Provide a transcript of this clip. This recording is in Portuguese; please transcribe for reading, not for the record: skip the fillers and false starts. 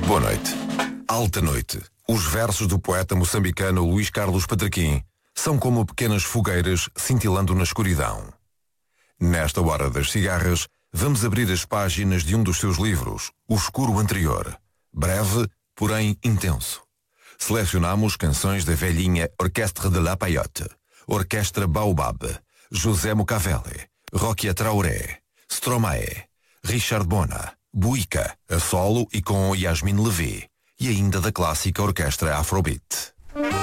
Boa noite. Alta noite. Os versos do poeta moçambicano Luís Carlos Patraquim são como pequenas fogueiras cintilando na escuridão. Nesta hora das cigarras, vamos abrir as páginas de um dos seus livros, O Escuro Anterior. Breve, porém intenso. Selecionamos canções da velhinha Orchestre de la Payotte, Orquestra Baobab, José Mocavele, Roquia Traoré, Stromae, Richard Bona, Buica, a solo e com Yasmin Levy, e ainda da clássica Orquestra Afrobeat.